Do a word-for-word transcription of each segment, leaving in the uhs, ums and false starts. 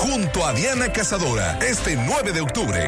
junto a Diana Cazadora, este nueve de octubre.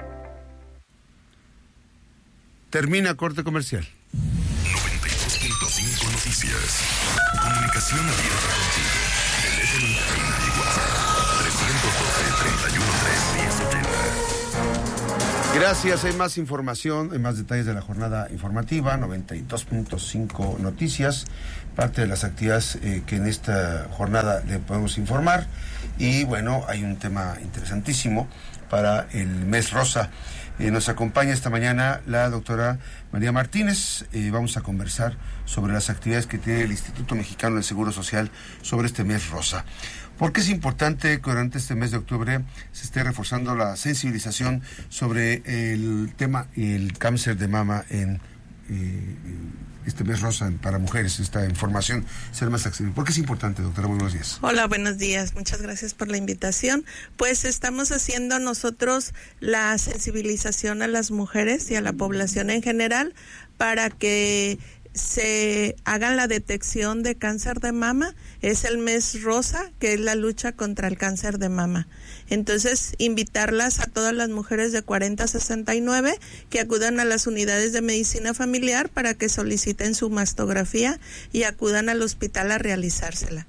Termina corte comercial. noventa y dos punto cinco Noticias. Comunicación abierta contigo. Teléfono en cabina y WhatsApp. trescientos doce, treinta y uno, tres, diez, ochenta. Gracias, hay más información, hay más detalles de la jornada informativa, noventa y dos punto cinco Noticias, parte de las actividades eh, que en esta jornada le podemos informar. Y bueno, hay un tema interesantísimo para el mes rosa. Eh, nos acompaña esta mañana la doctora María Martínez. Eh, vamos a conversar sobre las actividades que tiene el Instituto Mexicano del Seguro Social sobre este mes rosa. ¿Por qué es importante que durante este mes de octubre se esté reforzando la sensibilización sobre el tema el cáncer de mama en eh, este mes rosa para mujeres, esta información ser más accesible? ¿Por qué es importante, doctora? Muy buenos días. Hola, buenos días. Muchas gracias por la invitación. Pues estamos haciendo nosotros la sensibilización a las mujeres y a la población en general para que se hagan la detección de cáncer de mama. Es el mes rosa, que es la lucha contra el cáncer de mama. Entonces, invitarlas a todas las mujeres de cuarenta a sesenta y nueve que acudan a las unidades de medicina familiar para que soliciten su mastografía y acudan al hospital a realizársela.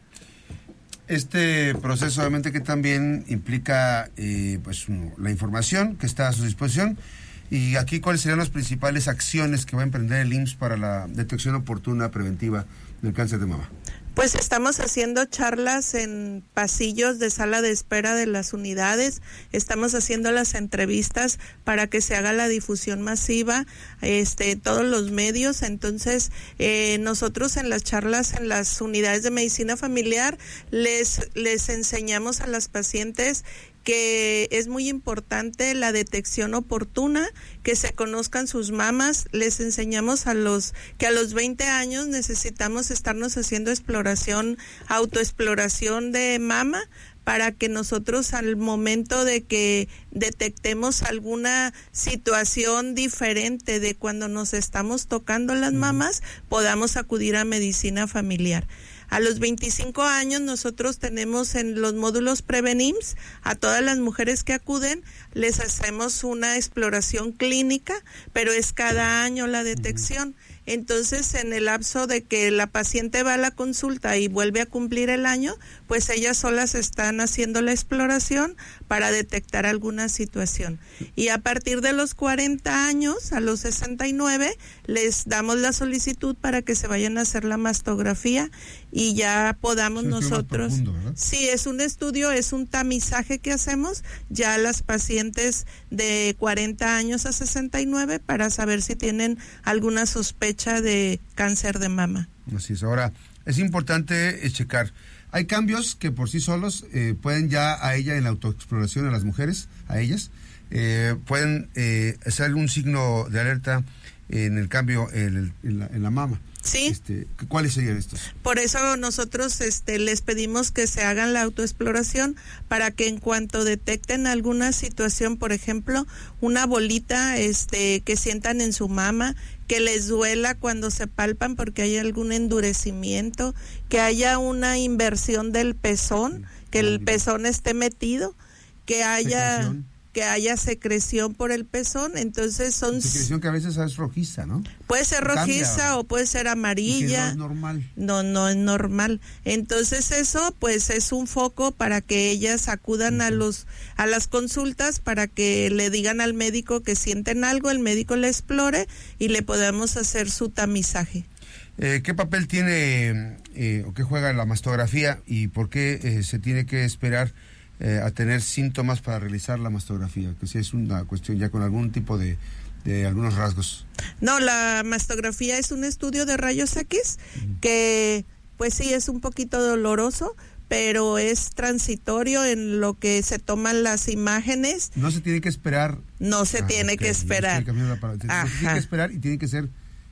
Este proceso obviamente que también implica eh, pues la información que está a su disposición. Y aquí, ¿cuáles serían las principales acciones que va a emprender el I M S S para la detección oportuna preventiva del cáncer de mama? Pues estamos haciendo charlas en pasillos de sala de espera de las unidades, estamos haciendo las entrevistas para que se haga la difusión masiva, este, todos los medios. Entonces, eh, nosotros en las charlas en las unidades de medicina familiar les, les enseñamos a las pacientes que es muy importante la detección oportuna, que se conozcan sus mamas. Les enseñamos a los que a los veinte años necesitamos estarnos haciendo exploración, autoexploración de mama, para que nosotros al momento de que detectemos alguna situación diferente de cuando nos estamos tocando las mamas, podamos acudir a medicina familiar. A los veinticinco años nosotros tenemos en los módulos Prevenims a todas las mujeres que acuden, les hacemos una exploración clínica, pero es cada año la detección. Entonces, en el lapso de que la paciente va a la consulta y vuelve a cumplir el año, pues ellas solas están haciendo la exploración para detectar alguna situación. Y a partir de los cuarenta años, a los sesenta y nueve, les damos la solicitud para que se vayan a hacer la mastografía y ya podamos es nosotros... Profundo, ¿verdad? Sí, es un estudio, es un tamizaje que hacemos ya a las pacientes de cuarenta años a sesenta y nueve para saber si tienen alguna sospecha de cáncer de mama. Así es. Ahora, es importante eh, checar. Hay cambios que por sí solos eh, pueden ya a ella en la autoexploración, a las mujeres, a ellas, eh, pueden eh, hacer un signo de alerta en el cambio en, el, en, la, en la mama. Sí. Este, ¿cuáles serían estos? Por eso nosotros este, les pedimos que se hagan la autoexploración para que en cuanto detecten alguna situación, por ejemplo, una bolita este, que sientan en su mama, que les duela cuando se palpan porque hay algún endurecimiento, que haya una inversión del pezón, que el pezón esté metido, que haya... Secreción. que haya secreción por el pezón. Entonces son... Secreción que a veces es rojiza, ¿no? Puede ser rojiza Cambia, o puede ser amarilla. No es normal. No, no es normal. Entonces eso pues es un foco para que ellas acudan uh-huh. a los a las consultas para que le digan al médico que sienten algo, el médico le explore y le podamos hacer su tamizaje. Eh, ¿Qué papel tiene eh, o qué juega la mastografía y por qué eh, se tiene que esperar Eh, a tener síntomas para realizar la mastografía? Que si es una cuestión ya con algún tipo de, de algunos rasgos. No, la mastografía es un estudio de rayos X uh-huh. que pues sí es un poquito doloroso, pero es transitorio en lo que se toman las imágenes. No se tiene que esperar. No se ah, tiene okay. que esperar. Se tiene que esperar y tiene que ser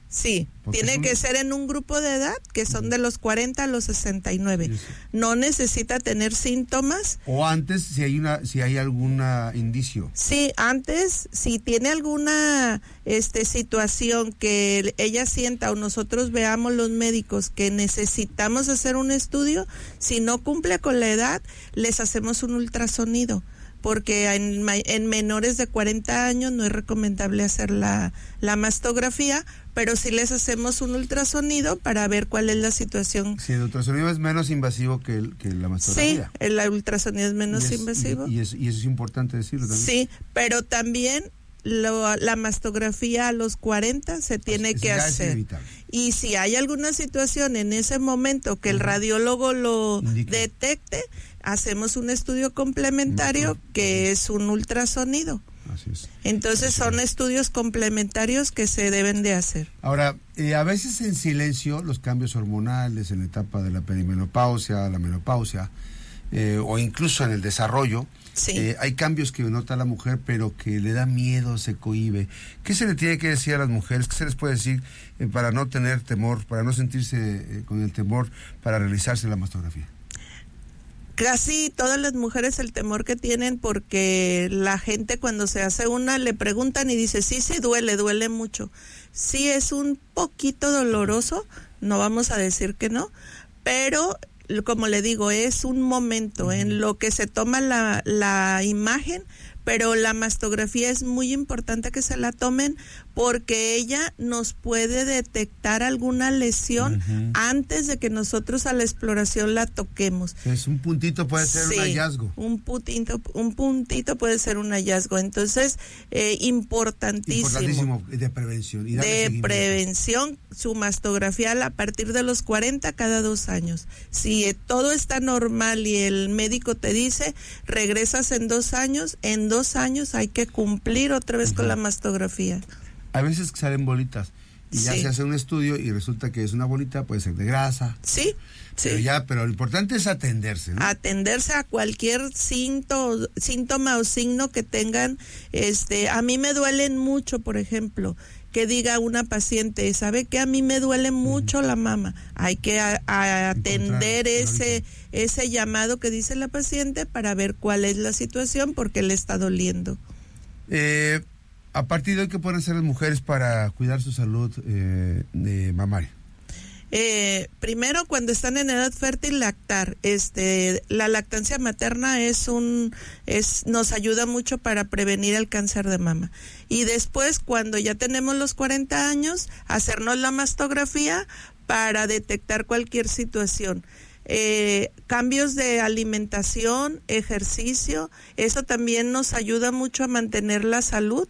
Sí, tiene un... que ser en un grupo de edad que son de los cuarenta a los sesenta y nueve. Sí. No necesita tener síntomas. O antes, si hay una, si hay algún indicio. Sí, antes, si tiene alguna este situación que ella sienta o nosotros veamos los médicos que necesitamos hacer un estudio, si no cumple con la edad, les hacemos un ultrasonido. Porque en, en menores de cuarenta años no es recomendable hacer la, la mastografía, pero sí les hacemos un ultrasonido para ver cuál es la situación. Sí, el ultrasonido es menos invasivo que, el, que la mastografía. Sí, el ultrasonido es menos y es, invasivo. Y, y, es, y eso es importante decirlo también. Sí, pero también lo, la mastografía a los cuarenta se tiene pues, que hacer. Y si hay alguna situación en ese momento que el radiólogo lo Indica. detecte, hacemos un estudio complementario que es un ultrasonido. Así es. Entonces Así son es. estudios complementarios que se deben de hacer. Ahora, eh, a veces en silencio los cambios hormonales en la etapa de la perimenopausia, la menopausia, eh, o incluso en el desarrollo, sí. eh, hay cambios que nota la mujer, pero que le da miedo, se cohíbe. ¿Qué se le tiene que decir a las mujeres? ¿Qué se les puede decir eh, para no tener temor, para no sentirse eh, con el temor para realizarse la mastografía? Casi todas las mujeres el temor que tienen, porque la gente cuando se hace una le preguntan y dice, sí, sí, duele, duele mucho. Sí es un poquito doloroso, no vamos a decir que no, pero como le digo, es un momento uh-huh. en lo que se toma la, la imagen, pero la mastografía es muy importante que se la tomen porque ella nos puede detectar alguna lesión uh-huh. antes de que nosotros a la exploración la toquemos. Es un puntito puede ser sí, un hallazgo. Un puntito, un puntito puede ser un hallazgo. Entonces, eh, importantísimo. Importantísimo de prevención. Y de prevención, su mastografía a partir de los cuarenta cada dos años. Si eh, todo está normal y el médico te dice, regresas en dos años, en dos años hay que cumplir otra vez uh-huh. con la mastografía. A veces salen bolitas y sí. ya se hace un estudio y resulta que es una bolita, puede ser de grasa. Sí, pero sí. ya, pero lo importante es atenderse, ¿no? Atenderse a cualquier síntoma, síntoma o signo que tengan. Este, a mí me duelen mucho, por ejemplo, que diga una paciente, ¿sabe qué? A mí me duele mucho uh-huh. la mama. Hay que a, a atender ese ese llamado que dice la paciente para ver cuál es la situación, porque le está doliendo. Eh, a partir de hoy, ¿qué pueden hacer las mujeres para cuidar su salud eh, de mamaria? Eh, primero, cuando están en edad fértil, lactar. Este, la lactancia materna es un, es, nos ayuda mucho para prevenir el cáncer de mama. Y después, cuando ya tenemos los cuarenta años, hacernos la mastografía para detectar cualquier situación. Eh, cambios de alimentación, ejercicio, eso también nos ayuda mucho a mantener la salud,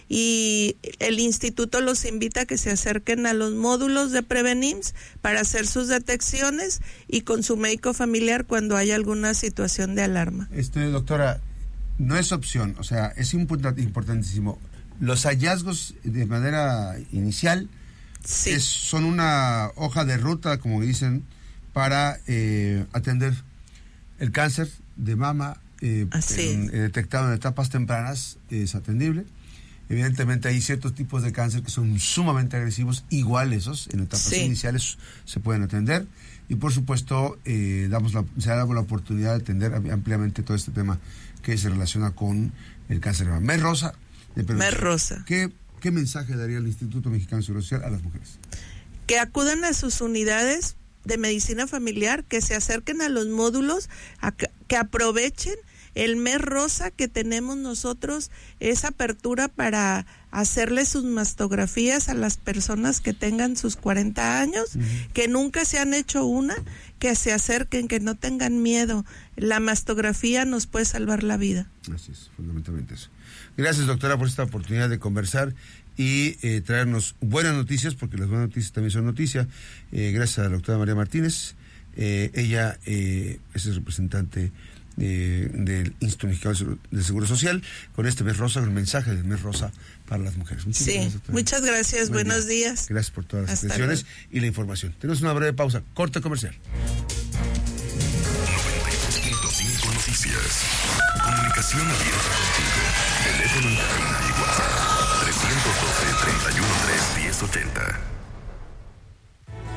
y el instituto los invita a que se acerquen a los módulos de Prevenims para hacer sus detecciones y con su médico familiar cuando haya alguna situación de alarma. Este, doctora, no es opción, o sea, es importantísimo. Los hallazgos de manera inicial sí. es, son una hoja de ruta, como dicen, para eh, atender el cáncer de mama eh, en, eh, detectado en etapas tempranas. Es atendible. Evidentemente hay ciertos tipos de cáncer que son sumamente agresivos, igual esos en etapas sí. iniciales se pueden atender, y por supuesto eh, damos la, se ha dado la oportunidad de atender ampliamente todo este tema que se relaciona con el cáncer de mama. Mes Rosa de Mes Rosa. ¿Qué, ¿Qué mensaje daría el Instituto Mexicano de Seguro Social a las mujeres? Que acudan a sus unidades de medicina familiar, que se acerquen a los módulos, a que, que aprovechen el mes rosa que tenemos nosotros, esa apertura para hacerle sus mastografías a las personas que tengan sus cuarenta años, uh-huh. que nunca se han hecho una, que se acerquen, que no tengan miedo. La mastografía nos puede salvar la vida. Así es, fundamentalmente eso. Gracias, doctora, por esta oportunidad de conversar y eh, traernos buenas noticias, porque las buenas noticias también son noticia. Eh, gracias a la doctora María Martínez. Eh, ella eh, es el representante eh, del Instituto Mexicano del Seguro Social, con este mes rosa, con el mensaje del mes rosa para las mujeres. Muchas sí, gracias, muchas gracias. Buen Buenos día. días. Gracias por todas las atenciones y la información. Tenemos una breve pausa, corte comercial. noventa y dos punto cinco Noticias. Comunicación abierta contigo. Teléfono en cabina y WhatsApp. trescientos doce, treinta y uno, tres, diez ochenta.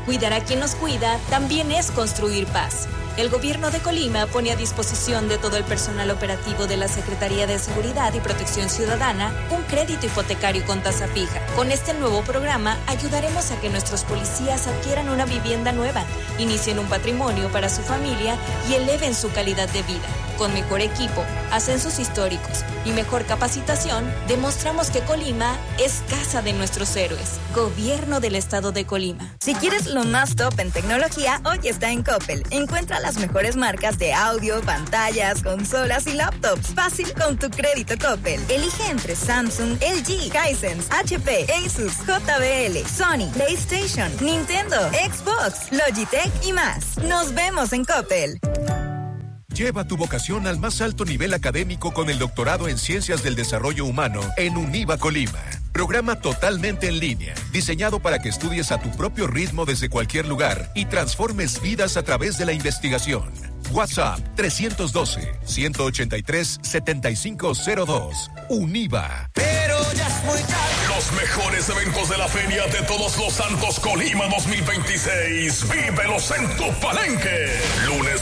Cuidar a quien nos cuida también es construir paz. El Gobierno de Colima pone a disposición de todo el personal operativo de la Secretaría de Seguridad y Protección Ciudadana un crédito hipotecario con tasa fija. Con este nuevo programa ayudaremos a que nuestros policías adquieran una vivienda nueva, inicien un patrimonio para su familia y eleven su calidad de vida. Con mejor equipo, ascensos históricos y mejor capacitación, demostramos que Colima es casa de nuestros héroes. Gobierno del Estado de Colima. Si quieres lo más top en tecnología, hoy está en Coppel. Encuentra las mejores marcas de audio, pantallas, consolas y laptops. Fácil con tu crédito Coppel. Elige entre Samsung, L G, Hisense, H P, Asus, J B L, Sony, PlayStation, Nintendo, Xbox, Logitech y más. Nos vemos en Coppel. Lleva tu vocación al más alto nivel académico con el doctorado en Ciencias del Desarrollo Humano en UNIVA Colima. Programa totalmente en línea, diseñado para que estudies a tu propio ritmo desde cualquier lugar y transformes vidas a través de la investigación. WhatsApp tres uno dos, uno ocho tres, siete cinco cero dos. UNIVA. Pero ya es muy tarde. Los mejores eventos de la Feria de Todos los Santos Colima dos mil veintiséis. Vívelos en tu palenque. Lunes